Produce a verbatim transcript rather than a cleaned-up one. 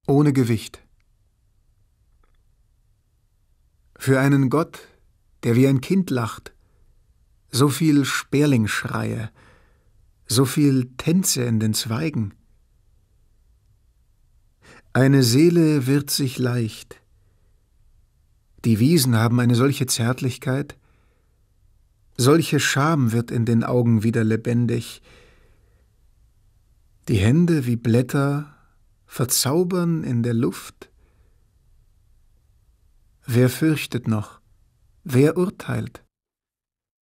Ohne Gewicht. Für einen Gott, der wie ein Kind lacht, so viel Sperlingschreie, so viel Tänze in den Zweigen. Eine Seele wird sich leicht. Die Wiesen haben eine solche Zärtlichkeit, solche Scham wird in den Augen wieder lebendig. Die Hände wie Blätter verzaubern in der Luft. Wer fürchtet noch? Wer urteilt?